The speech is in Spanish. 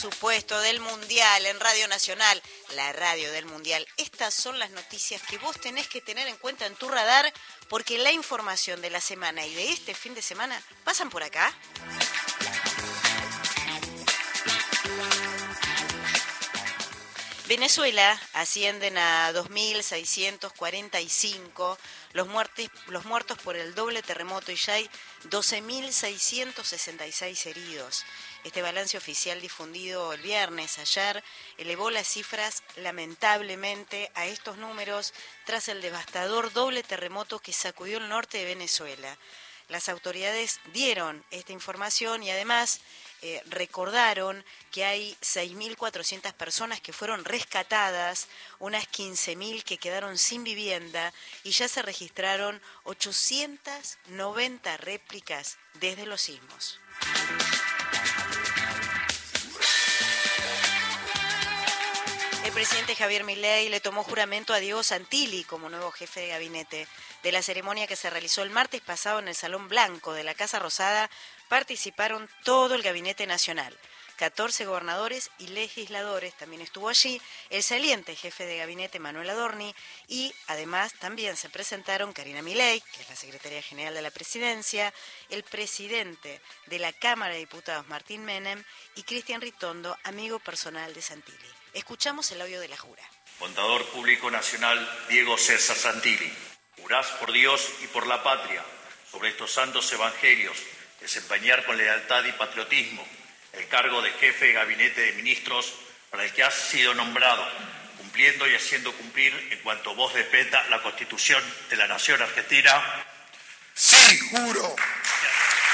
Supuesto del Mundial en Radio Nacional, la radio del Mundial. Estas son las noticias que vos tenés que tener en cuenta en tu radar, porque la información de la semana y de este fin de semana pasan por acá. Venezuela ascienden a 2.645 los muertos por el doble terremoto y ya hay 12.666 heridos. Este balance oficial difundido el viernes, ayer, elevó las cifras lamentablemente a estos números tras el devastador doble terremoto que sacudió el norte de Venezuela. Las autoridades dieron esta información y además recordaron que hay 6.400 personas que fueron rescatadas, unas 15.000 que quedaron sin vivienda y ya se registraron 890 réplicas desde los sismos. El presidente Javier Milei le tomó juramento a Diego Santilli como nuevo jefe de gabinete. De la ceremonia que se realizó el martes pasado en el Salón Blanco de la Casa Rosada, participaron todo el gabinete nacional. 14 gobernadores y legisladores, también estuvo allí el saliente jefe de gabinete Manuel Adorni y además también se presentaron Karina Milei, que es la secretaria general de la presidencia, el presidente de la Cámara de Diputados Martín Menem y Cristian Ritondo, amigo personal de Santilli. Escuchamos el audio de la jura. Contador Público Nacional Diego César Santilli, jurás por Dios y por la patria sobre estos santos evangelios desempeñar con lealtad y patriotismo el cargo de jefe de gabinete de ministros para el que has sido nombrado, cumpliendo y haciendo cumplir en cuanto vos dependa la Constitución de la Nación Argentina. Sí, juro.